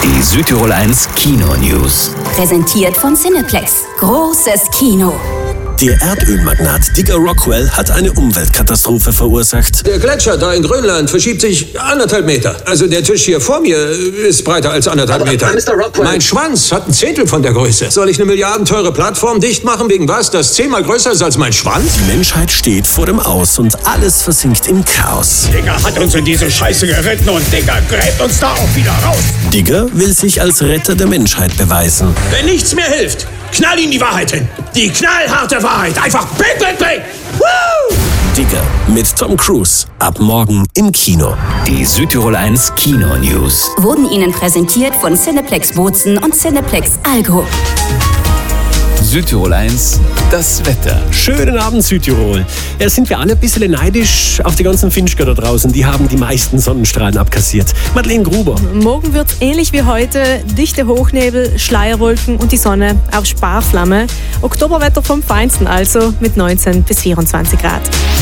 Die Südtirol 1 Kino News. Präsentiert von Cineplex. Großes Kino. Der Erdölmagnat Digger Rockwell hat eine Umweltkatastrophe verursacht. Der Gletscher da in Grönland verschiebt sich 1,5 Meter. Also der Tisch hier vor mir ist breiter als 1,5 Meter. Mr. Rockwell. Mein Schwanz hat 1/10 von der Größe. Soll ich eine milliardenteure Plattform dicht machen wegen was, das 10-mal größer ist als mein Schwanz? Die Menschheit steht vor dem Aus und alles versinkt im Chaos. Digger hat uns in diese Scheiße geritten und Digger gräbt uns da auch wieder raus. Digger will sich als Retter der Menschheit beweisen. Wenn nichts mehr hilft, knall ihm die Wahrheit hin. Die knallharte Wahrheit. Einfach bang, bang, bang. Woo! Digger mit Tom Cruise. Ab morgen im Kino. Die Südtirol 1 Kino News. Wurden Ihnen präsentiert von Cineplex Bozen und Cineplex Algo. Südtirol 1, das Wetter. Schönen Abend, Südtirol. Ja, sind wir alle ein bisschen neidisch auf die ganzen Finchker da draußen. Die haben die meisten Sonnenstrahlen abkassiert. Madeleine Gruber. Morgen wird's ähnlich wie heute. Dichte Hochnebel, Schleierwolken und die Sonne auf Sparflamme. Oktoberwetter vom Feinsten also mit 19 bis 24 Grad.